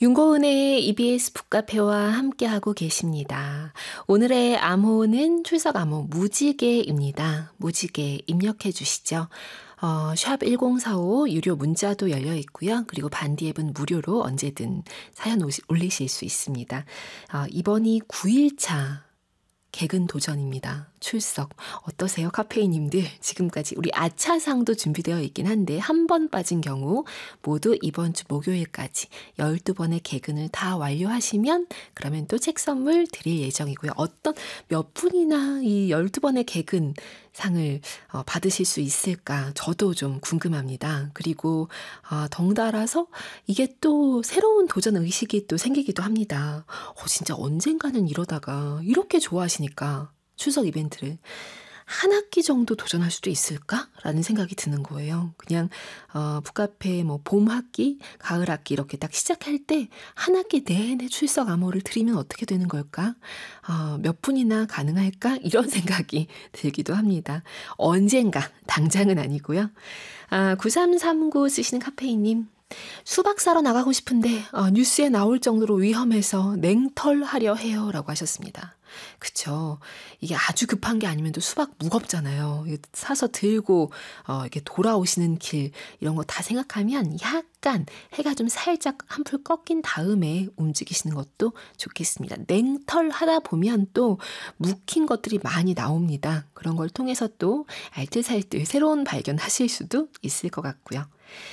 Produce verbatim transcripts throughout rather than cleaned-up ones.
윤고은의 이비에스 북카페와 함께하고 계십니다. 오늘의 암호는 출석 암호 무지개입니다. 무지개 입력해 주시죠. 어, 샵 일공사오 유료 문자도 열려 있고요. 그리고 반디 앱은 무료로 언제든 사연 오시, 올리실 수 있습니다. 어, 이번이 구 일차 개근 도전입니다. 출석 어떠세요? 카페인님들 지금까지 우리 아차상도 준비되어 있긴 한데 한 번 빠진 경우 모두 이번 주 목요일까지 열두 번의 개근을 다 완료하시면 그러면 또 책 선물 드릴 예정이고요. 어떤 몇 분이나 이 열두 번의 개근 상을 어, 받으실 수 있을까 저도 좀 궁금합니다. 그리고 어, 덩달아서 이게 또 새로운 도전 의식이 또 생기기도 합니다. 어, 진짜 언젠가는 이러다가 이렇게 좋아하시니까 출석 이벤트를 한 학기 정도 도전할 수도 있을까? 라는 생각이 드는 거예요. 그냥 어, 북카페 뭐 봄 학기, 가을 학기 이렇게 딱 시작할 때 한 학기 내내 출석 암호를 드리면 어떻게 되는 걸까? 어, 몇 분이나 가능할까? 이런 생각이 들기도 합니다. 언젠가, 당장은 아니고요. 아, 구삼삼구 쓰시는 카페인님. 수박 사러 나가고 싶은데 어, 뉴스에 나올 정도로 위험해서 냉털하려 해요 라고 하셨습니다. 그쵸. 이게 아주 급한 게 아니면 또 수박 무겁잖아요. 사서 들고 어, 이렇게 돌아오시는 길 이런 거 다 생각하면 약간 해가 좀 살짝 한풀 꺾인 다음에 움직이시는 것도 좋겠습니다. 냉털하다 보면 또 묵힌 것들이 많이 나옵니다. 그런 걸 통해서 또 알뜰살뜰 새로운 발견하실 수도 있을 것 같고요.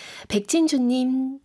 백진주님,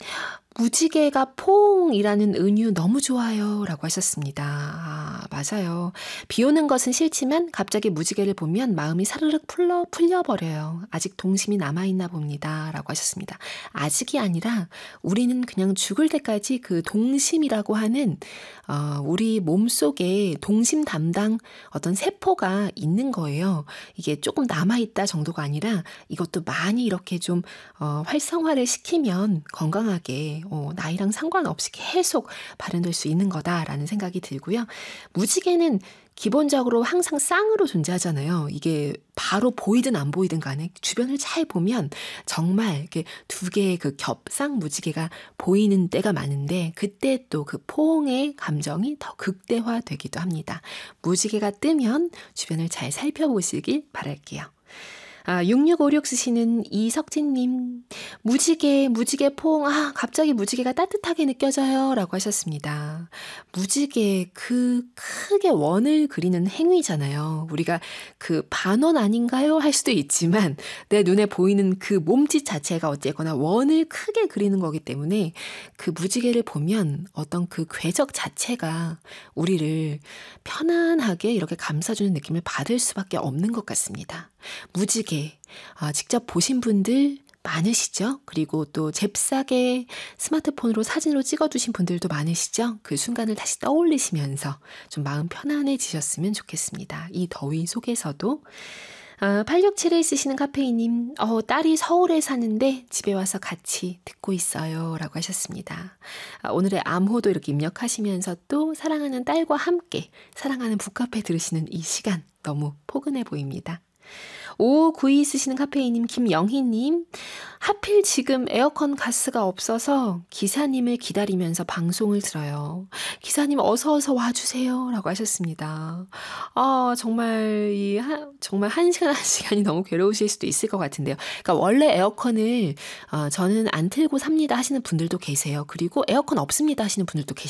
무지개가 포옹이라는 은유 너무 좋아요 라고 하셨습니다. 아, 맞아요. 비 오는 것은 싫지만 갑자기 무지개를 보면 마음이 사르륵 풀려, 풀려버려요. 아직 동심이 남아있나 봅니다 라고 하셨습니다. 아직이 아니라 우리는 그냥 죽을 때까지 그 동심이라고 하는 어, 우리 몸속에 동심 담당 어떤 세포가 있는 거예요. 이게 조금 남아있다 정도가 아니라 이것도 많이 이렇게 좀 어, 활성화를 시키면 건강하게 어, 나이랑 상관없이 계속 발현될 수 있는 거다라는 생각이 들고요. 무지개는 기본적으로 항상 쌍으로 존재하잖아요. 이게 바로 보이든 안 보이든 간에 주변을 잘 보면 정말 이렇게 두 개의 그 겹쌍 무지개가 보이는 때가 많은데 그때 또 그 포옹의 감정이 더 극대화되기도 합니다. 무지개가 뜨면 주변을 잘 살펴보시길 바랄게요. 아, 육육오육 쓰시는 이석진님, 무지개, 무지개 포옹, 아, 갑자기 무지개가 따뜻하게 느껴져요. 라고 하셨습니다. 무지개, 그 크게 원을 그리는 행위잖아요. 우리가 그 반원 아닌가요? 할 수도 있지만, 내 눈에 보이는 그 몸짓 자체가 어쨌거나 원을 크게 그리는 거기 때문에 그 무지개를 보면 어떤 그 궤적 자체가 우리를 편안하게 이렇게 감싸주는 느낌을 받을 수밖에 없는 것 같습니다. 무지개, 아, 직접 보신 분들 많으시죠? 그리고 또 잽싸게 스마트폰으로 사진으로 찍어두신 분들도 많으시죠? 그 순간을 다시 떠올리시면서 좀 마음 편안해지셨으면 좋겠습니다. 이 더위 속에서도. 아, 팔육칠일 쓰시는 카페이님, 어, 딸이 서울에 사는데 집에 와서 같이 듣고 있어요 라고 하셨습니다. 아, 오늘의 암호도 이렇게 입력하시면서 또 사랑하는 딸과 함께 사랑하는 북카페 들으시는 이 시간 너무 포근해 보입니다. 오오구이 쓰시는 카페이님, 김영희님, 하필 지금 에어컨 가스가 없어서 기사님을 기다리면서 방송을 들어요. 기사님 어서 어서 와주세요 라고 하셨습니다. 아, 정말 이 한, 정말 한 시간 한 시간이 너무 괴로우실 수도 있을 것 같은데요. 그러니까 원래 에어컨을 어, 저는 안 틀고 삽니다 하시는 분들도 계세요. 그리고 에어컨 없습니다 하시는 분들도 계시죠.